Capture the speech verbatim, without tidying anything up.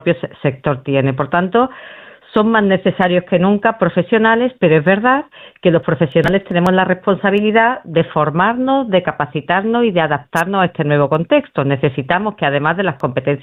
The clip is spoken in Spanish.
propio sector tiene. Por tanto, son más necesarios que nunca profesionales, pero es verdad que los profesionales tenemos la responsabilidad de formarnos, de capacitarnos y de adaptarnos a este nuevo contexto. Necesitamos que, además de las competencias